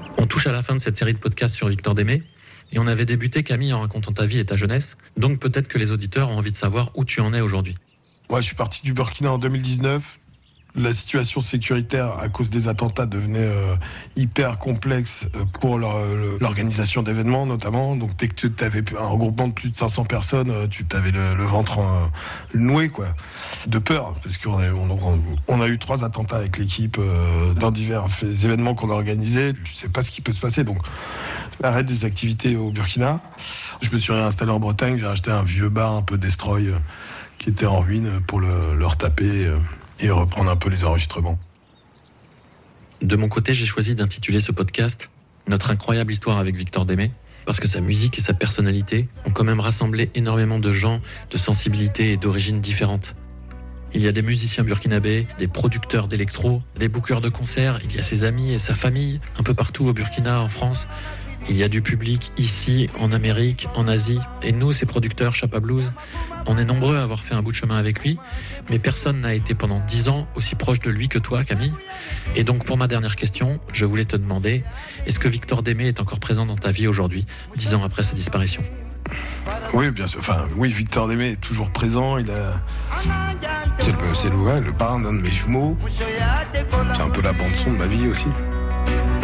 On touche à la fin de cette série de podcasts sur Victor Démé. Et on avait débuté, Camille, en racontant ta vie et ta jeunesse. Donc peut-être que les auditeurs ont envie de savoir où tu en es aujourd'hui. Ouais, je suis parti du Burkina en 2019. La situation sécuritaire à cause des attentats devenait hyper complexe pour l'organisation d'événements notamment. Donc dès que tu avais un regroupement de plus de 500 personnes, tu t'avais le ventre noué quoi, de peur, parce qu'on a eu 3 attentats avec l'équipe dans divers événements qu'on a organisés. Tu sais pas ce qui peut se passer, donc arrête des activités au Burkina. Je me suis réinstallé en Bretagne, j'ai acheté un vieux bar un peu destroy qui était en ruine pour le retaper et reprendre un peu les enregistrements. De mon côté, j'ai choisi d'intituler ce podcast « Notre incroyable histoire avec Victor Démé », parce que sa musique et sa personnalité ont quand même rassemblé énormément de gens, de sensibilités et d'origines différentes. Il y a des musiciens burkinabés, des producteurs d'électro, des bookers de concerts, il y a ses amis et sa famille, un peu partout au Burkina, en France. Il y a du public ici, en Amérique, en Asie. Et nous, ces producteurs Chapa Blues, on est nombreux à avoir fait un bout de chemin avec lui, mais personne n'a été pendant 10 ans aussi proche de lui que toi, Camille. Et donc, pour ma dernière question, je voulais te demander, est-ce que Victor Démé est encore présent dans ta vie aujourd'hui, 10 ans après sa disparition ? Oui, bien sûr. Enfin, oui, Victor Démé est toujours présent. C'est le parrain d'un de mes jumeaux. C'est un peu la bande-son de ma vie aussi.